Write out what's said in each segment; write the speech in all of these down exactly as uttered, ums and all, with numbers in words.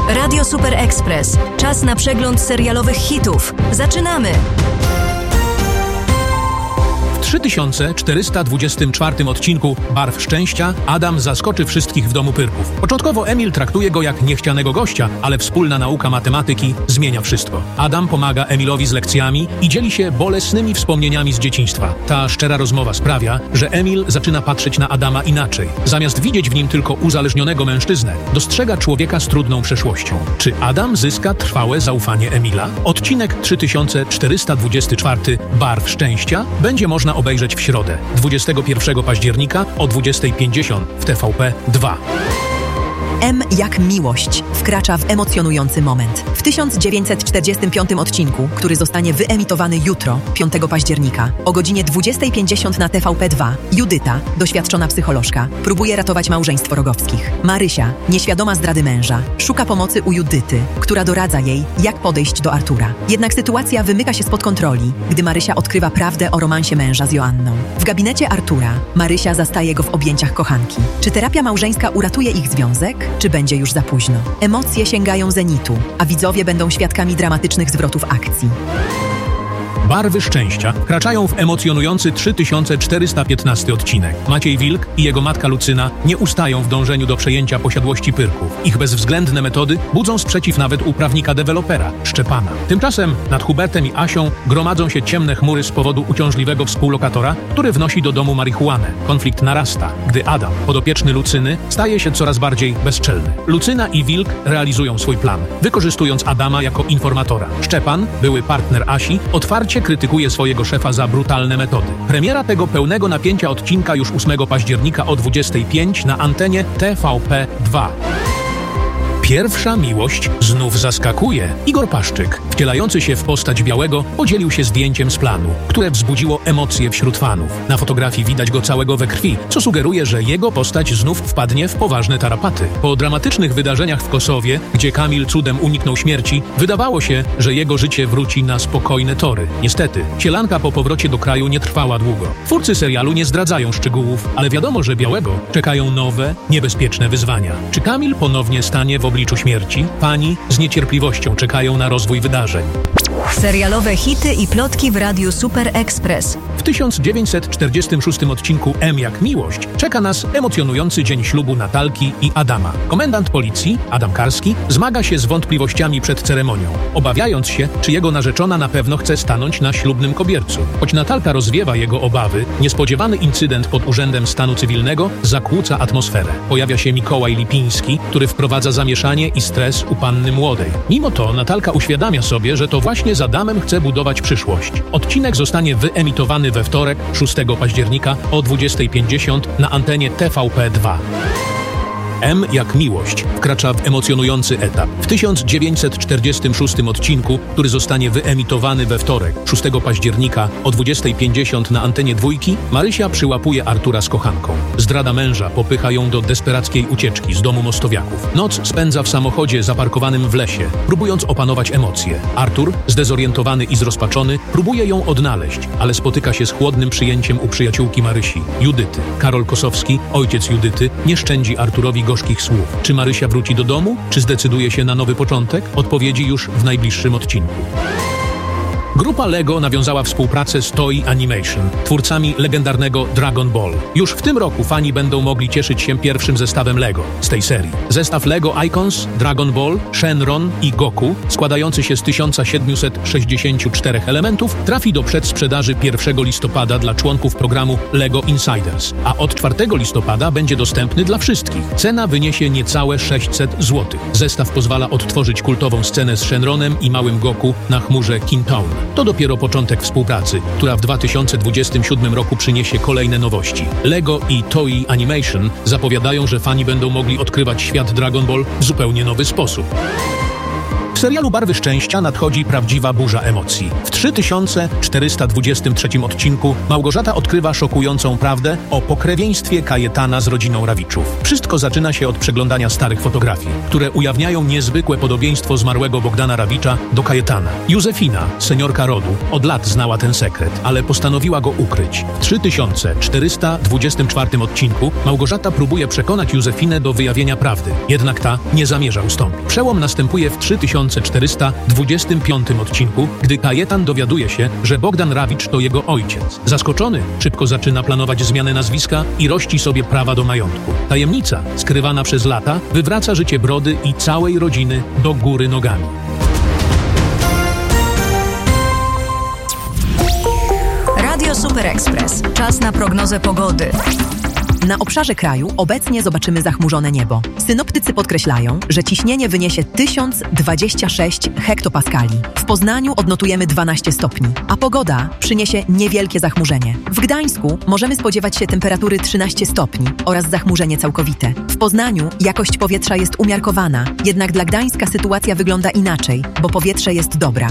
Radio Super Express. Czas na przegląd serialowych hitów. Zaczynamy! W trzy tysiące czterysta dwudziestym czwartym odcinku Barw Szczęścia Adam zaskoczy wszystkich w domu Pyrków. Początkowo Emil traktuje go jak niechcianego gościa, ale wspólna nauka matematyki zmienia wszystko. Adam pomaga Emilowi z lekcjami i dzieli się bolesnymi wspomnieniami z dzieciństwa. Ta szczera rozmowa sprawia, że Emil zaczyna patrzeć na Adama inaczej. Zamiast widzieć w nim tylko uzależnionego mężczyznę, dostrzega człowieka z trudną przeszłością. Czy Adam zyska trwałe zaufanie Emila? Odcinek trzy tysiące czterysta dwudziesty czwarty Barw Szczęścia będzie można obejrzeć w środę, dwudziestego pierwszego października o dwudziestej pięćdziesiąt w T V P dwa. M jak miłość wkracza w emocjonujący moment. W tysiąc dziewięćset czterdziestym piątym odcinku, który zostanie wyemitowany jutro, piątego października, o godzinie dwudziestej pięćdziesiąt na T V P dwa, Judyta, doświadczona psycholożka, próbuje ratować małżeństwo Rogowskich. Marysia, nieświadoma zdrady męża, szuka pomocy u Judyty, która doradza jej, jak podejść do Artura. Jednak sytuacja wymyka się spod kontroli, gdy Marysia odkrywa prawdę o romansie męża z Joanną. W gabinecie Artura Marysia zastaje go w objęciach kochanki. Czy terapia małżeńska uratuje ich związek? Czy będzie już za późno? Emocje sięgają zenitu, a widzowie będą świadkami dramatycznych zwrotów akcji. Barwy Szczęścia wkraczają w emocjonujący trzy tysiące czterysta piętnasty odcinek. Maciej Wilk i jego matka Lucyna nie ustają w dążeniu do przejęcia posiadłości Pyrków. Ich bezwzględne metody budzą sprzeciw nawet u prawnika dewelopera, Szczepana. Tymczasem nad Hubertem i Asią gromadzą się ciemne chmury z powodu uciążliwego współlokatora, który wnosi do domu marihuanę. Konflikt narasta, gdy Adam, podopieczny Lucyny, staje się coraz bardziej bezczelny. Lucyna i Wilk realizują swój plan, wykorzystując Adama jako informatora. Szczepan, były partner Asi, otwarcie krytykuje swojego szefa za brutalne metody. Premiera tego pełnego napięcia odcinka już ósmego października o dwudziestej piątej na antenie T V P dwa. Pierwsza miłość znów zaskakuje. Igor Paszczyk, wcielający się w postać Białego, podzielił się zdjęciem z planu, które wzbudziło emocje wśród fanów. Na fotografii widać go całego we krwi, co sugeruje, że jego postać znów wpadnie w poważne tarapaty. Po dramatycznych wydarzeniach w Kosowie, gdzie Kamil cudem uniknął śmierci, wydawało się, że jego życie wróci na spokojne tory. Niestety, sielanka po powrocie do kraju nie trwała długo. Twórcy serialu nie zdradzają szczegółów, ale wiadomo, że Białego czekają nowe, niebezpieczne wyzwania. Czy Kamil ponownie stanie w obliczu śmierci? Fani z niecierpliwością czekają na rozwój wydarzeń. Serialowe hity i plotki w Radiu Super Express. W tysiąc dziewięćset czterdziestym szóstym odcinku M jak miłość czeka nas emocjonujący dzień ślubu Natalki i Adama. Komendant policji, Adam Karski, zmaga się z wątpliwościami przed ceremonią, obawiając się, czy jego narzeczona na pewno chce stanąć na ślubnym kobiercu. Choć Natalka rozwiewa jego obawy, niespodziewany incydent pod Urzędem Stanu Cywilnego zakłóca atmosferę. Pojawia się Mikołaj Lipiński, który wprowadza zamieszanie i stres u panny młodej. Mimo to Natalka uświadamia sobie, że to właśnie z Adamem chce budować przyszłość. Odcinek zostanie wyemitowany we wtorek, szóstego października o dwudziestej pięćdziesiąt na antenie T V P dwa. M jak miłość wkracza w emocjonujący etap. W tysiąc dziewięćset czterdziestym szóstym odcinku, który zostanie wyemitowany we wtorek, szóstego października o dwudziestej pięćdziesiąt na antenie dwójki, Marysia przyłapuje Artura z kochanką. Zdrada męża popycha ją do desperackiej ucieczki z domu Mostowiaków. Noc spędza w samochodzie zaparkowanym w lesie, próbując opanować emocje. Artur, zdezorientowany i zrozpaczony, próbuje ją odnaleźć, ale spotyka się z chłodnym przyjęciem u przyjaciółki Marysi, Judyty. Karol Kosowski, ojciec Judyty, nie szczędzi Arturowi gorzkich słów. Czy Marysia wróci do domu? Czy zdecyduje się na nowy początek? Odpowiedzi już w najbliższym odcinku. Grupa LEGO nawiązała współpracę z Toei Animation, twórcami legendarnego Dragon Ball. Już w tym roku fani będą mogli cieszyć się pierwszym zestawem LEGO z tej serii. Zestaw LEGO Icons, Dragon Ball, Shenron i Goku, składający się z tysiąc siedemset sześćdziesięciu czterech elementów, trafi do przedsprzedaży pierwszego listopada dla członków programu LEGO Insiders, a od czwartego listopada będzie dostępny dla wszystkich. Cena wyniesie niecałe sześćset złotych. Zestaw pozwala odtworzyć kultową scenę z Shenronem i małym Goku na chmurze Kintown. To dopiero początek współpracy, która w dwa tysiące dwudziestym siódmym roku przyniesie kolejne nowości. LEGO i Toei Animation zapowiadają, że fani będą mogli odkrywać świat Dragon Ball w zupełnie nowy sposób. W serialu Barwy Szczęścia nadchodzi prawdziwa burza emocji. W trzy tysiące czterysta dwudziestym trzecim odcinku Małgorzata odkrywa szokującą prawdę o pokrewieństwie Kajetana z rodziną Rawiczów. Wszystko zaczyna się od przeglądania starych fotografii, które ujawniają niezwykłe podobieństwo zmarłego Bogdana Rawicza do Kajetana. Józefina, seniorka rodu, od lat znała ten sekret, ale postanowiła go ukryć. W trzy tysiące czterysta dwudziestym czwartym odcinku Małgorzata próbuje przekonać Józefinę do wyjawienia prawdy, jednak ta nie zamierza ustąpić. Przełom następuje w trzy tysiące czterysta dwudziestym piątym odcinku, gdy Kajetan dowiaduje się, że Bogdan Rawicz to jego ojciec. Zaskoczony, szybko zaczyna planować zmianę nazwiska i rości sobie prawa do majątku. Tajemnica, skrywana przez lata, wywraca życie Brody i całej rodziny do góry nogami. Radio Super Express. Czas na prognozę pogody. Na obszarze kraju obecnie zobaczymy zachmurzone niebo. Synoptycy podkreślają, że ciśnienie wyniesie tysiąc dwadzieścia sześć hektopaskali. W Poznaniu odnotujemy dwanaście stopni, a pogoda przyniesie niewielkie zachmurzenie. W Gdańsku możemy spodziewać się temperatury trzynaście stopni oraz zachmurzenie całkowite. W Poznaniu jakość powietrza jest umiarkowana, jednak dla Gdańska sytuacja wygląda inaczej, bo powietrze jest dobra.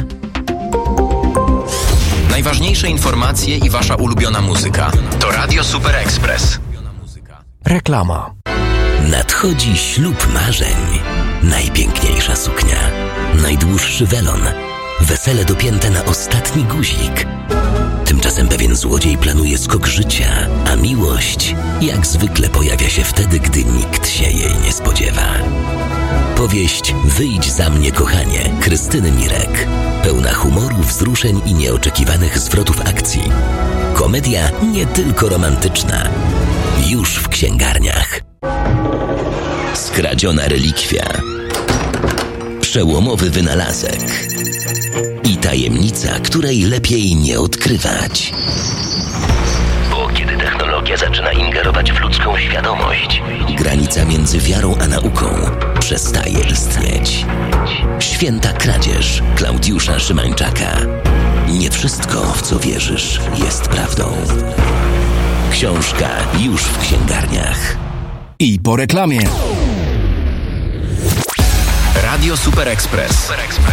Najważniejsze informacje i wasza ulubiona muzyka. To Radio Super Express. Reklama. Nadchodzi ślub marzeń. Najpiękniejsza suknia. Najdłuższy welon. Wesele dopięte na ostatni guzik. Tymczasem pewien złodziej planuje skok życia, a miłość jak zwykle pojawia się wtedy, gdy nikt się jej nie spodziewa. Powieść Wyjdź za mnie, kochanie, Krystyny Mirek. Pełna humoru, wzruszeń i nieoczekiwanych zwrotów akcji. Komedia nie tylko romantyczna. Już w księgarniach. Skradziona relikwia. Przełomowy wynalazek. I tajemnica, której lepiej nie odkrywać. Bo kiedy technologia zaczyna ingerować w ludzką świadomość, granica między wiarą a nauką przestaje istnieć. Święta kradzież Klaudiusza Szymańczaka. Nie wszystko, w co wierzysz, jest prawdą. Książka już w księgarniach. I po reklamie. Radio Super Express.